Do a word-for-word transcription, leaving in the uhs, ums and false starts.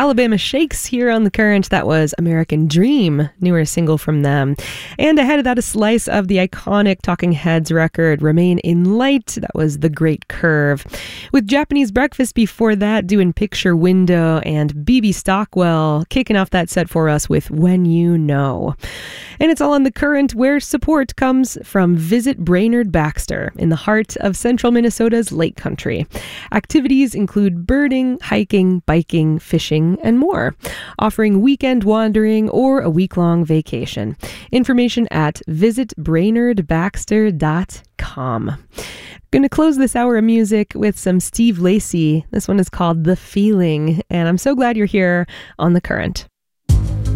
Alabama Shakes here on The Current. That was American Dream, newer single from them. And ahead of that, a slice of the iconic Talking Heads record, Remain in Light. That was The Great Curve. With Japanese Breakfast before that, doing Picture Window, and B B Stockwell kicking off that set for us with When You Know. And it's all on The Current, where support comes from Visit Brainerd Baxter in the heart of central Minnesota's Lake Country. Activities include birding, hiking, biking, fishing, and more, offering weekend wandering or a week-long vacation. Information at visit brainerd baxter dot com. Going to close this hour of music with some Steve Lacy. This one is called The Feeling, and I'm so glad you're here on The Current.